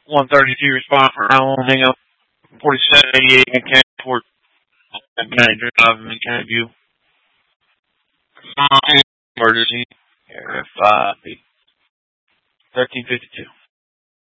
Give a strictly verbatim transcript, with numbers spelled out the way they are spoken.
one thirty-two respond for Allen, hang up forty-seven eighty-eight Mechanic Port, Manager of Mechanic View. Emergency, F five, thirteen fifty-two.